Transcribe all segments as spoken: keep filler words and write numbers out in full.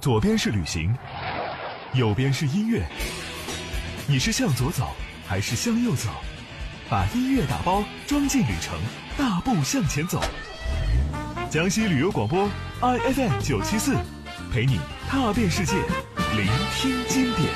左边是旅行，右边是音乐。你是向左走还是向右走？把音乐打包装进旅程，大步向前走。江西旅游广播 I F M 九七四，陪你踏遍世界，聆听经典。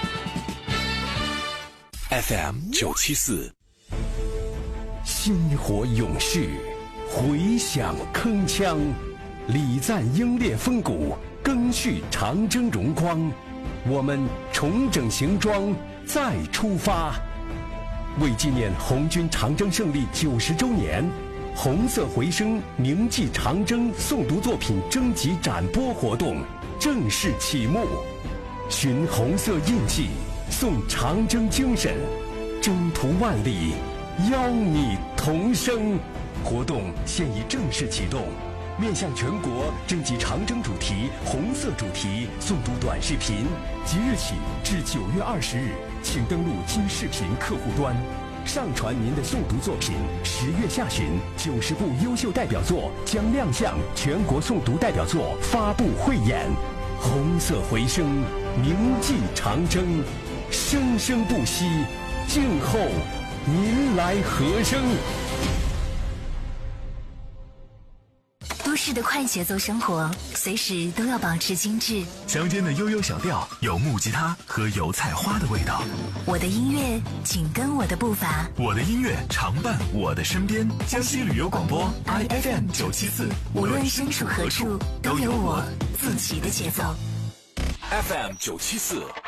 F M 九七四，薪火勇士，回响铿锵，礼赞英烈风骨，赓续长征荣光。我们重整行装，再出发。为纪念红军长征胜利九十周年，红色回声铭记长征诵读作品征集展播活动正式启幕。寻红色印记，颂长征精神，征途万里，邀你同声。活动现已正式启动，面向全国征集长征主题、红色主题诵读短视频，即日起至九月二十日，请登录今视频客户端，上传您的诵读作品。十月下旬，九十部优秀代表作将亮相全国诵读代表作发布汇演。红色回声，铭记长征，生生不息，静候您来和声。 都市的快节奏生活，随时都要保持精致。 乡间的悠悠小调，有木吉他和油菜花的味道。 我的音乐紧跟我的步伐， 我的音乐常伴我的身边。江西旅游广播 I F M 九七四， 无论身处何处，都有我自己的节奏。 F M 九七四